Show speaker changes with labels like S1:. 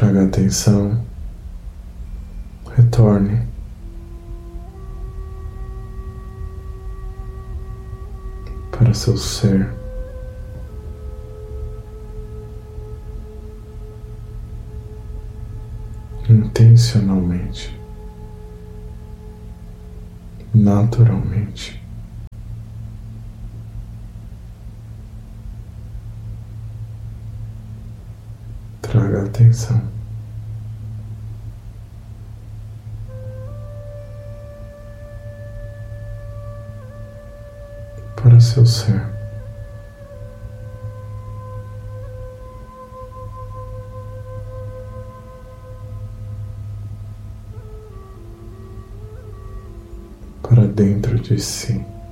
S1: Traga atenção, retorne para seu ser. Intencionalmente, naturalmente. Traga atenção para seu ser. Para dentro de si.